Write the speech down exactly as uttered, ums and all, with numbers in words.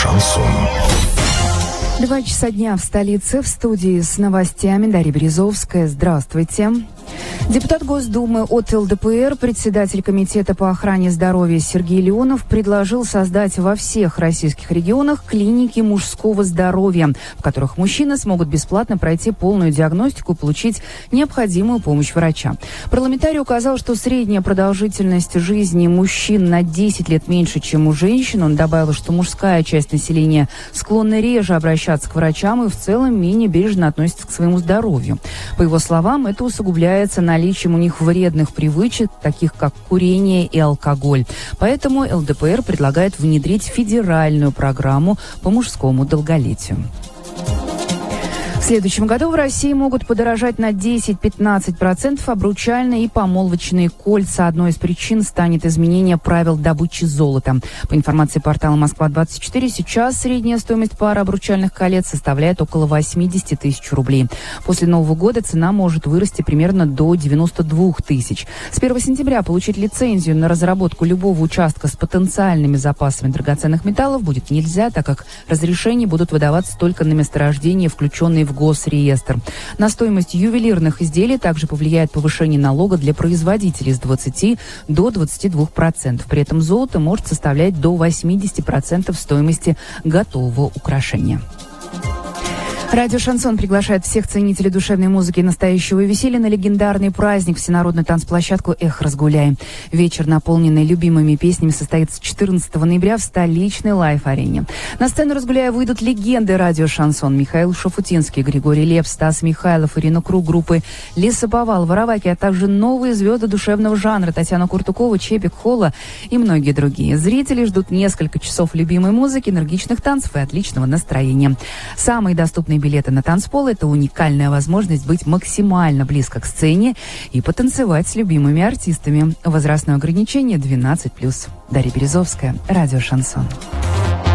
Шансон. Два часа дня в столице. В студии с новостями Дарья Березовская. Здравствуйте. Депутат Госдумы от эл дэ пэ эр, председатель Комитета по охране здоровья Сергей Леонов предложил создать во всех российских регионах клиники мужского здоровья, в которых мужчины смогут бесплатно пройти полную диагностику и получить необходимую помощь врача. Парламентарий указал, что средняя продолжительность жизни мужчин на десять лет меньше, чем у женщин. Он добавил, что мужская часть населения склонна реже обращаться к врачам и в целом менее бережно относится к своему здоровью. По его словам, это усугубляется наличием у них вредных привычек, таких как курение и алкоголь. Поэтому эл дэ пэ эр предлагает внедрить федеральную программу по мужскому долголетию. В следующем году в России могут подорожать на десять-пятнадцать процентов обручальные и помолвочные кольца. Одной из причин станет изменение правил добычи золота. По информации портала Москва двадцать четыре, сейчас средняя стоимость пары обручальных колец составляет около восемьдесят тысяч рублей. После Нового года цена может вырасти примерно до девяноста двух тысяч. С первого сентября получить лицензию на разработку любого участка с потенциальными запасами драгоценных металлов будет нельзя, так как разрешения будут выдаваться только на месторождения, включенные в госреестр. На стоимость ювелирных изделий также повлияет повышение налога для производителей с двадцати до двадцати двух процентов. При этом золото может составлять до восьмидесяти процентов стоимости готового украшения. Радио «Шансон» приглашает всех ценителей душевной музыки и настоящего веселья на легендарный праздник, всенародную танцплощадку «Эх, разгуляй». Вечер, наполненный любимыми песнями, состоится четырнадцатого ноября в столичной лайф-арене. На сцену «Разгуляя» выйдут легенды радио «Шансон» Михаил Шафутинский, Григорий Лепс, Стас Михайлов, Ирина Круг, группы Лесоповал, Вороваки, а также новые звезды душевного жанра Татьяна Куртукова, Чепик, Холла и многие другие. Зрители ждут несколько часов любимой музыки, энергичных танцев и отличного настроения. Самые доступные билеты на танцпол – это уникальная возможность быть максимально близко к сцене и потанцевать с любимыми артистами. Возрастное ограничение двенадцать плюс. Дарья Березовская, радио «Шансон».